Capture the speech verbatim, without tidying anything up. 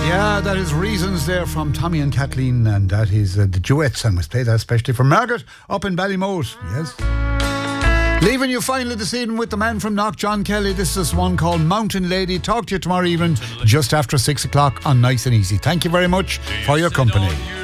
Yeah, that is Reasons there from Tommy and Kathleen, and that is uh, the duets, and we play that especially for Margaret up in Ballymote. Yes. Leaving you finally this evening with the man from Knock, John Kelly. This is one called Mountain Lady. Talk to you tomorrow evening just after six o'clock on Nice and Easy. Thank you very much for your company.